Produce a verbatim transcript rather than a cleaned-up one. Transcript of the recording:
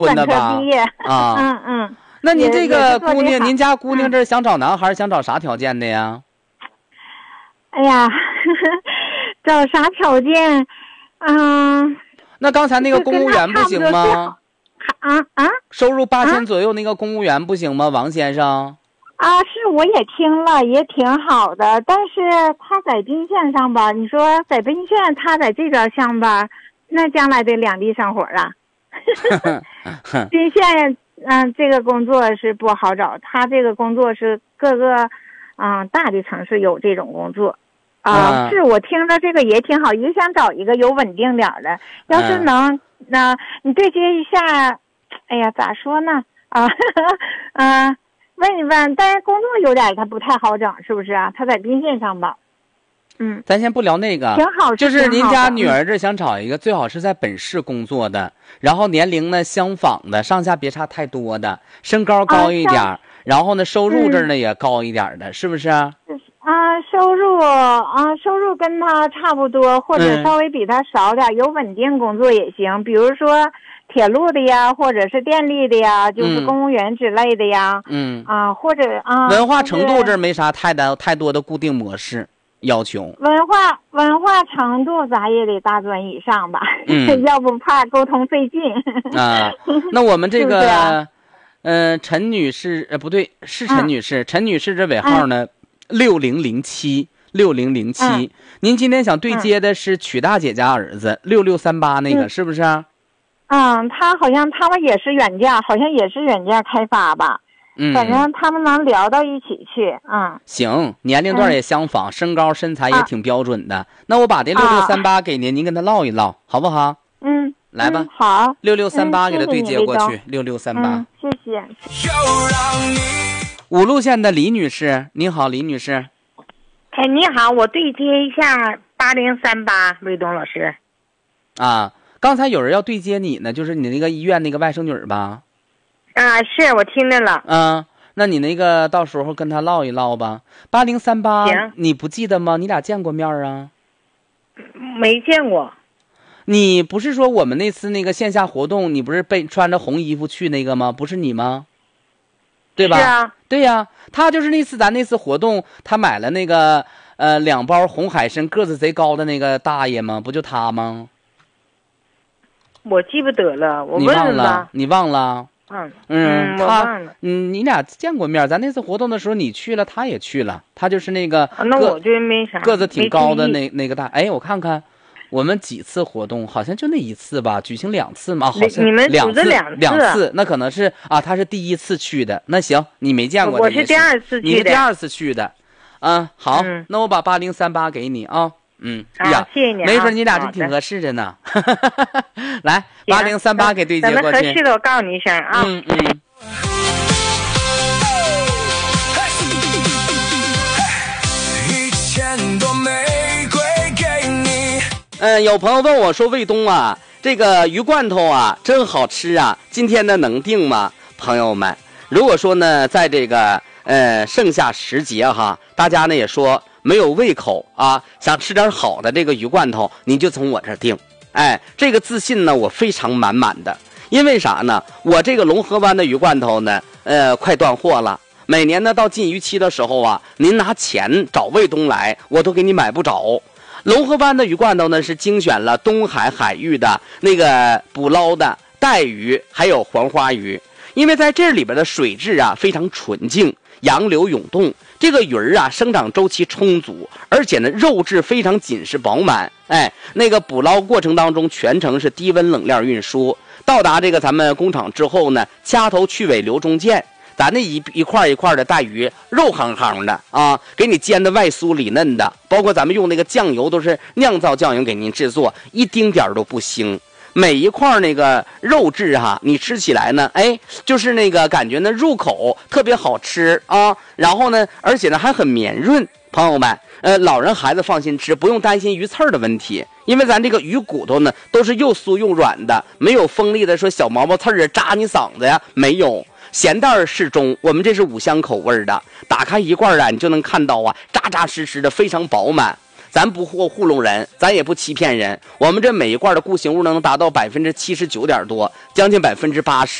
婚的吧？ 本科毕业啊， 嗯嗯。 那您这个姑娘， 也也是做这行您家姑娘这想找男孩，想找啥条件的呀？ 哎呀，呵呵找啥条件？嗯。 那刚才那个公务员不行吗？ 啊啊！ 收入八千左右那个公务员不行吗，王先生？ 啊，是我也听了，也挺好的，但是他在宾县上吧，你说在宾县，他在这边上吧，那将来得两地生活啊。宾县，嗯、呃，这个工作是不好找，他这个工作是各个，嗯、呃，大的城市有这种工作。啊、呃，是我听着这个也挺好，也想找一个有稳定点的。要是能，那、呃、你对接一下，哎呀，咋说呢？啊，嗯、呃，问一问，但是工作有点他不太好整，是不是啊？他在宾县上吧。嗯， 咱先不聊那个， 挺好， 就是您家女儿这想找一个最好是在本市工作的，然后年龄呢相仿的，上下别差太多的，身高高一点，啊、然后呢收入这呢、嗯、也高一点的，是不是？ 啊，收入啊，收入跟他差不多，或者稍微比他少点，嗯、有稳定工作也行。比如说铁路的呀，或者是电力的呀，就是公务员之类的呀。 嗯啊，或者啊， 文化程度这没啥太大太多的固定模式要求。 文化文化程度咱也得大专以上吧，嗯、要不怕沟通费劲。 啊，那我们这个， 嗯、啊呃，陈女士，呃，不对，是陈女士，啊、陈女士这尾号呢？嗯六零零七六零零七，您今天想对接的是曲大姐家儿子六六三八那个、嗯、是不是？ 嗯，他好像他们也是软件，好像也是软件开发吧。 嗯， 反正他们能聊到一起去。嗯， 行，年龄段也相仿，嗯、身高身材也挺标准的。啊、那我把这六六三八给您，啊、您跟他唠一唠，好不好？ 嗯， 来吧， 嗯、好， 六六三八给他对接过去，六六三八， 谢谢。 五路县的李女士，您好，李女士。 哎，你好，我对接一下八零三八，魏东老师。 啊，刚才有人要对接你呢，就是你那个医院那个外甥女吧？ 啊，是我听见了。 嗯，那你那个到时候跟他唠一唠吧。八零三八，你不记得吗？你俩见过面啊？ 没见过。 你不是说我们那次那个线下活动，你不是被穿着红衣服去那个吗？不是你吗？对吧？ 是啊， 对呀、啊，他就是那次咱那次活动，他买了那个呃两包红海参，个子贼高的那个大爷吗？不就他吗？ 我记不得了，我问问了。你忘了？你忘了？ 嗯嗯， 我忘了。 嗯，你俩见过面？咱那次活动的时候你去了，他也去了，他就是那个、 啊、那我觉得没啥， 个子挺高的那那个大。哎，我看看。我们几次活动好像就那一次吧，举行两次嘛，好像你们两次两次， 两次，那可能是啊，他是第一次去的。那行，你没见过， 我是第二次去的， 你是第二次去的，嗯，好， 嗯、 那我把八零三八给你啊，嗯， 啊、 呀， 谢谢你、啊， 没准你俩这挺合适的呢。来，八零三八给对接过去， 等合适的我告诉你一声啊。 嗯嗯。嗯，有朋友问我说：“卫东啊，这个鱼罐头啊，真好吃啊！今天呢能定吗？”朋友们，如果说呢，在这个呃盛夏时节哈，大家呢也说没有胃口啊，想吃点好的这个鱼罐头，您就从我这儿订。哎，这个自信呢，我非常满满的，因为啥呢？我这个龙河湾的鱼罐头呢，呃，快断货了。每年呢到禁渔期的时候啊，您拿钱找卫东来，我都给你买不着。龙河湾的鱼罐头呢，是精选了东海海域的那个捕捞的带鱼，还有黄花鱼。因为在这里边的水质啊非常纯净，洋流涌动，这个鱼儿啊生长周期充足，而且呢肉质非常紧实饱满。哎，那个捕捞过程当中全程是低温冷链运输，到达这个咱们工厂之后呢，掐头去尾留中间。咱那一一块一块的带鱼肉夯夯的啊，给你煎的外酥里嫩的，包括咱们用那个酱油都是酿造酱油给您制作，一丁点儿都不腥。每一块那个肉质哈、啊，你吃起来呢，哎，就是那个感觉呢入口特别好吃啊，然后呢，而且呢还很绵润。朋友们，呃，老人孩子放心吃，不用担心鱼刺儿的问题，因为咱这个鱼骨头呢都是又酥又软的，没有锋利的说小毛毛刺儿啊扎你嗓子呀，没有。咸淡适中，我们这是五香口味的，打开一罐啊，你就能看到啊，扎扎实实的，非常饱满。 咱不糊糊弄人，咱也不欺骗人。我们这每一罐的固形物能达到百分之七十九点多，将近百分之八十。